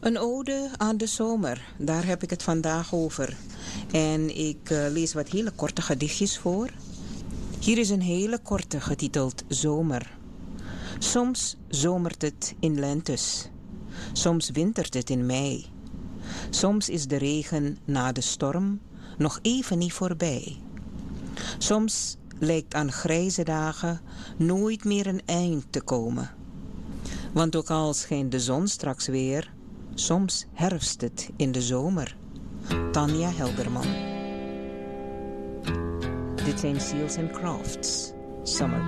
Een ode aan de zomer, daar heb ik het vandaag over. En ik lees wat hele korte gedichtjes voor. Hier is een hele korte getiteld Zomer. Soms zomert het in lentes. Soms wintert het in mei. Soms is de regen na de storm nog even niet voorbij. Soms lijkt aan grijze dagen nooit meer een eind te komen. Want ook al schijnt de zon straks weer, soms herfst het in de zomer. Tanja Helderman. Dit zijn Seals and Crafts. Summer